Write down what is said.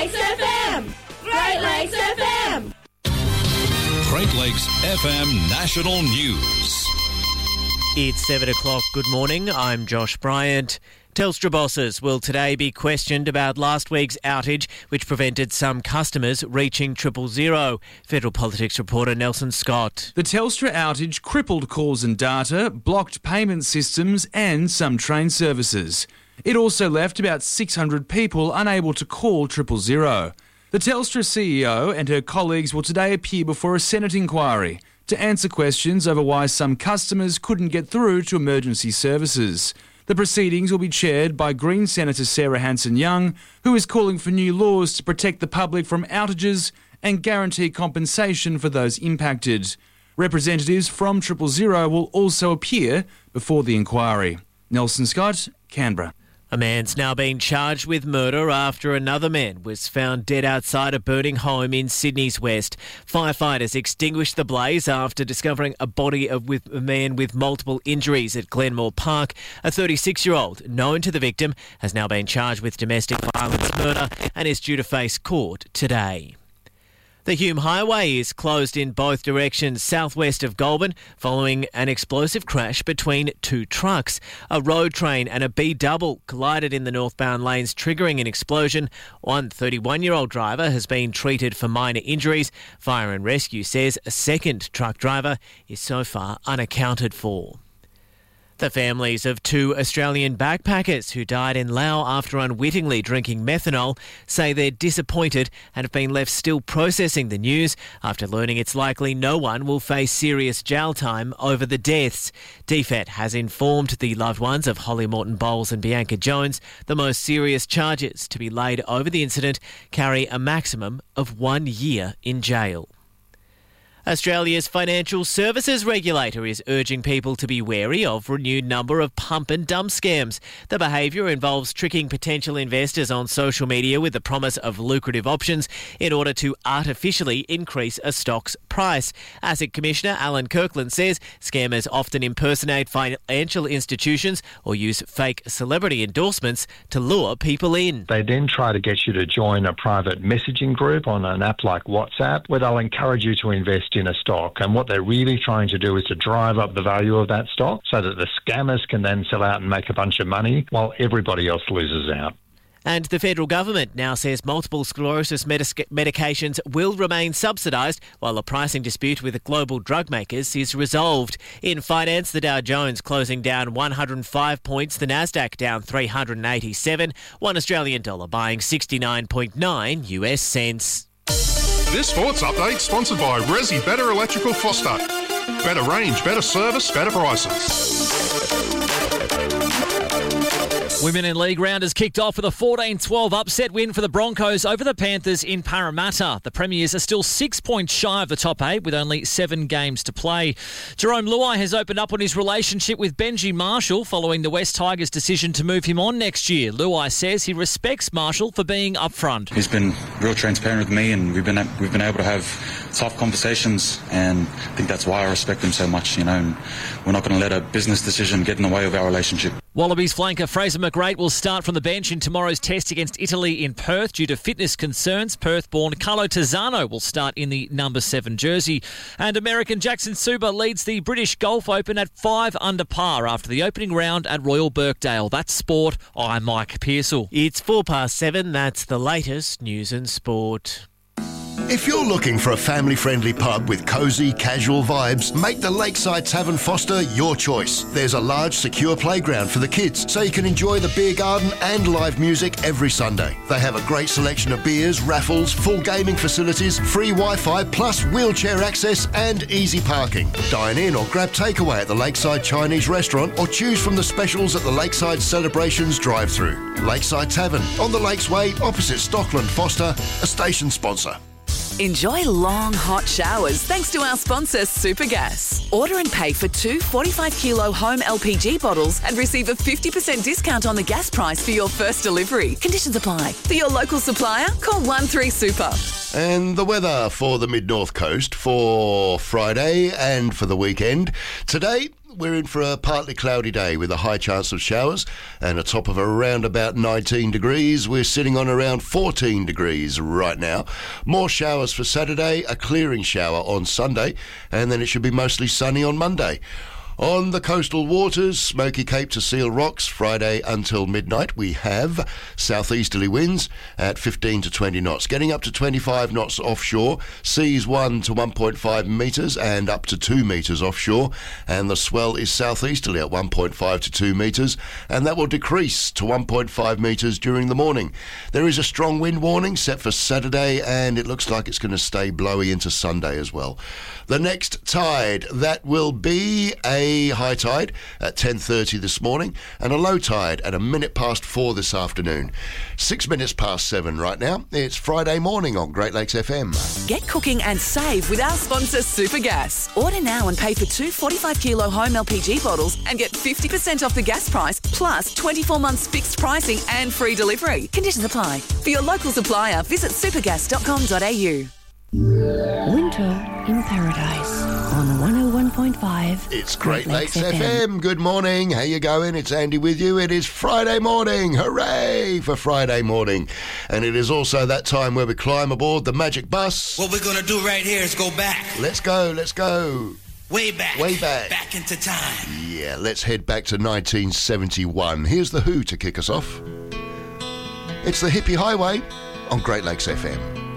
Lakes FM! Great Lakes FM! Great Lakes FM National News. It's 7 o'clock. Good morning. I'm Josh Bryant. Telstra bosses will today be questioned about last week's outage, which prevented some customers reaching 000. Federal Politics reporter Nelson Scott. The Telstra outage crippled calls and data, blocked payment systems and some train services. It also left about 600 people unable to call 000. The Telstra CEO and her colleagues will today appear before a Senate inquiry to answer questions over why some customers couldn't get through to emergency services. The proceedings will be chaired by Green Senator Sarah Hanson-Young, who is calling for new laws to protect the public from outages and guarantee compensation for those impacted. Representatives from 000 will also appear before the inquiry. Nelson Scott, Canberra. A man's now been charged with murder after another man was found dead outside a burning home in Sydney's west. Firefighters extinguished the blaze after discovering a body of a man with multiple injuries at Glenmore Park. A 36-year-old, known to the victim, has now been charged with domestic violence murder and is due to face court today. The Hume Highway is closed in both directions southwest of Goulburn following an explosive crash between two trucks. A road train and a B-double collided in the northbound lanes, triggering an explosion. One 31-year-old driver has been treated for minor injuries. Fire and Rescue says a second truck driver is so far unaccounted for. The families of two Australian backpackers who died in Laos after unwittingly drinking methanol say they're disappointed and have been left still processing the news after learning it's likely no one will face serious jail time over the deaths. DFET has informed the loved ones of Holly Morton Bowles and Bianca Jones the most serious charges to be laid over the incident carry a maximum of 1 year in jail. Australia's financial services regulator is urging people to be wary of renewed number of pump and dump scams. The behaviour involves tricking potential investors on social media with the promise of lucrative options in order to artificially increase a stock's price. ASIC Commissioner Alan Kirkland says scammers often impersonate financial institutions or use fake celebrity endorsements to lure people in. They then try to get you to join a private messaging group on an app like WhatsApp, where they'll encourage you to invest in a stock, and what they're really trying to do is to drive up the value of that stock so that the scammers can then sell out and make a bunch of money while everybody else loses out. And the federal government now says multiple sclerosis medications will remain subsidised while a pricing dispute with the global drug makers is resolved. In finance, the Dow Jones closing down 105 points, the Nasdaq down 387, $1 Australian dollar buying 69.9 US cents. This sports update sponsored by Resi Better Electrical Foster. Better range, better service, better prices. Women in League round has kicked off with a 14-12 upset win for the Broncos over the Panthers in Parramatta. The Premiers are still 6 points shy of the top 8 with only 7 games to play. Jerome Luai has opened up on his relationship with Benji Marshall following the West Tigers' decision to move him on next year. Luai says he respects Marshall for being upfront. He's been real transparent with me, and we've been able to have tough conversations, and I think that's why I respect him so much, and we're not going to let a business decision get in the way of our relationship. Wallabies flanker Fraser McGrate will start from the bench in tomorrow's test against Italy in Perth due to fitness concerns. Perth-born Carlo Tizzano will start in the number 7 jersey. And American Jackson Suba leads the British Golf Open at 5 under par after the opening round at Royal Birkdale. That's sport. I'm Mike Pearsall. It's 7:04. That's the latest news and sport. If you're looking for a family-friendly pub with cosy, casual vibes, make the Lakeside Tavern Foster your choice. There's a large, secure playground for the kids, so you can enjoy the beer garden and live music every Sunday. They have a great selection of beers, raffles, full gaming facilities, free Wi-Fi, plus wheelchair access and easy parking. Dine in or grab takeaway at the Lakeside Chinese Restaurant or choose from the specials at the Lakeside Celebrations drive-thru. Lakeside Tavern, on the Lakes Way, opposite Stockland Foster, a station sponsor. Enjoy long, hot showers thanks to our sponsor, Supergas. Order and pay for 2 45-kilo home LPG bottles and receive a 50% discount on the gas price for your first delivery. Conditions apply. For your local supplier, call 13Super. And the weather for the mid-north coast for Friday and for the weekend. Today, we're in for a partly cloudy day with a high chance of showers and a top of around about 19 degrees. We're sitting on around 14 degrees right now. More showers for Saturday, a clearing shower on Sunday, and then it should be mostly sunny on Monday. On the coastal waters, Smoky Cape to Seal Rocks, Friday until midnight, we have southeasterly winds at 15 to 20 knots, getting up to 25 knots offshore, seas 1 to 1.5 metres and up to 2 metres offshore, and the swell is southeasterly at 1.5 to 2 metres, and that will decrease to 1.5 metres during the morning. There is a strong wind warning set for Saturday, and it looks like it's going to stay blowy into Sunday as well. The next tide, that will be a high tide at 10:30 this morning and a low tide at 4:01 this afternoon. 6 minutes past 7 right now. It's Friday morning on Great Lakes FM. Get cooking and save with our sponsor Supergas. Order now and pay for 2 45-kilo home LPG bottles and get 50% off the gas price plus 24 months fixed pricing and free delivery. Conditions apply. For your local supplier, visit supergas.com.au. Winter in Paradise on 101.5. It's Great Lakes FM. Good morning. How you going? It's Andy with you. It is Friday morning. Hooray for Friday morning. And it is also that time where we climb aboard the magic bus. What we're going to do right here is go back. Let's go. Let's go. Way back. Way back. Back into time. Yeah, let's head back to 1971. Here's The Who to kick us off. It's the Hippie Highway on Great Lakes FM.